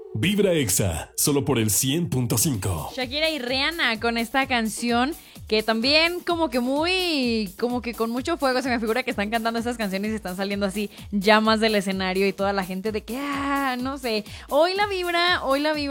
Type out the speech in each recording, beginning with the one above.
Vibra Exa, solo por el 100.5. Shakira y Rihanna con esta canción que también como que con mucho fuego se me figura que están cantando estas canciones y están saliendo así llamas del escenario y toda la gente de que, no sé. Hoy la vibra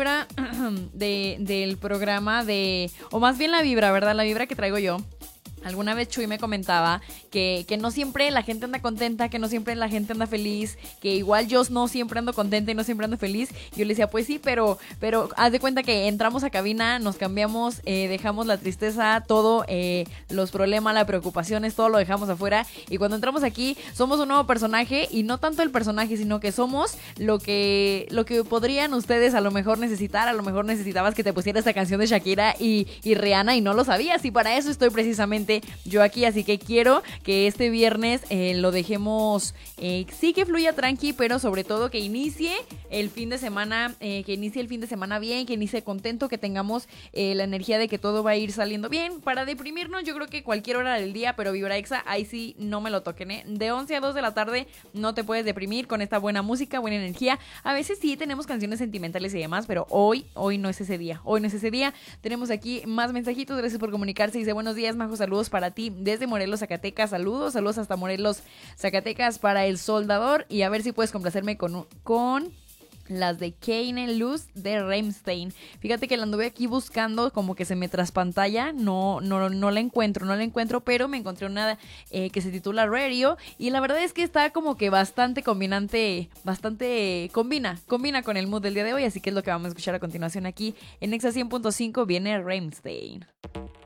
del programa o más bien la vibra, ¿verdad? La vibra que traigo yo. Alguna vez Chuy me comentaba que no siempre la gente anda contenta, que no siempre la gente anda feliz, que igual yo no siempre ando contenta y no siempre ando feliz. Y yo le decía, pues sí, pero haz de cuenta que entramos a cabina, nos cambiamos, dejamos la tristeza, todo, los problemas, las preocupaciones, todo lo dejamos afuera. Y cuando entramos aquí, somos un nuevo personaje y no tanto el personaje, sino que somos lo que podrían ustedes a lo mejor necesitar. A lo mejor necesitabas que te pusiera esta canción de Shakira y Rihanna y no lo sabías. Y para eso estoy precisamente yo aquí, así que quiero que este viernes lo dejemos, sí que fluya tranqui, pero sobre todo que inicie el fin de semana, bien, que inicie contento, que tengamos la energía de que todo va a ir saliendo bien. Para deprimirnos, yo creo que cualquier hora del día, pero Vibra Exa, ahí sí no me lo toquen, ¿eh? De 11 a 2 de la tarde no te puedes deprimir con esta buena música, buena energía. A veces sí tenemos canciones sentimentales y demás, pero hoy no es ese día. Hoy no es ese día. Tenemos aquí más mensajitos, gracias por comunicarse. Dice, buenos días, Majo, saludos para ti desde Morelos, Zacatecas. Saludos hasta Morelos, Zacatecas para el soldador. Y a ver si puedes complacerme con las de Keine Luz de Rammstein. Fíjate que la anduve aquí buscando, como que se me traspantalla, no la encuentro, pero me encontré una que se titula Radio, y la verdad es que está como que bastante combina con el mood del día de hoy, así que es lo que vamos a escuchar a continuación aquí en Exa 100.5, viene Rammstein.